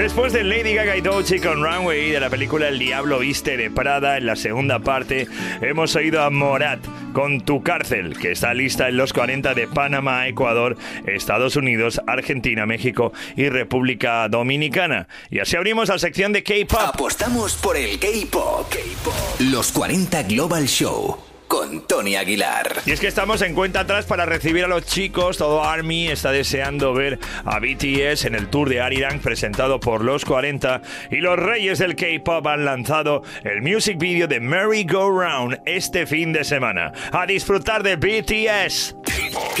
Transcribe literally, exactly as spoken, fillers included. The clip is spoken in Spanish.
después de Lady Gaga y Doechii con Runway de la película El Diablo Viste de Prada, en la segunda parte hemos oído a Morat con Tu Cárcel, que está lista en los cuarenta de Panamá, Ecuador, Estados Unidos, Argentina, México y República Dominicana. Y así abrimos la sección de K-Pop. Apostamos por el K-Pop. K-Pop. Los cuarenta Global Show con Tony Aguilar. Y es que estamos en cuenta atrás para recibir a los chicos. Todo ARMY está deseando ver a B T S en el tour de Arirang presentado por los cuarenta, y los reyes del K-Pop han lanzado el music video de Merry Go Round este fin de semana. A disfrutar de B T S.